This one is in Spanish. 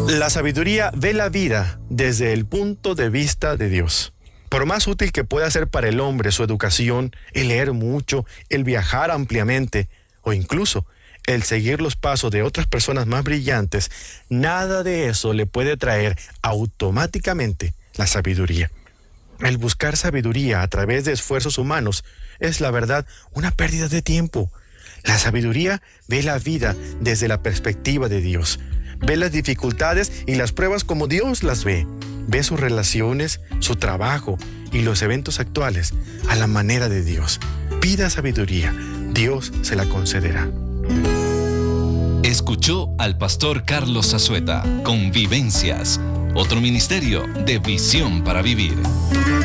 La sabiduría ve la vida desde el punto de vista de Dios. Por más útil que pueda ser para el hombre su educación, el leer mucho, el viajar ampliamente o incluso el seguir los pasos de otras personas más brillantes, nada de eso le puede traer automáticamente la sabiduría. El buscar sabiduría a través de esfuerzos humanos es, la verdad, una pérdida de tiempo. La sabiduría ve la vida desde la perspectiva de Dios. Ve las dificultades y las pruebas como Dios las ve. Ve sus relaciones, su trabajo y los eventos actuales a la manera de Dios. Pida sabiduría, Dios se la concederá. Escuchó al pastor Carlos Zazueta con Vivencias, otro ministerio de Visión para Vivir.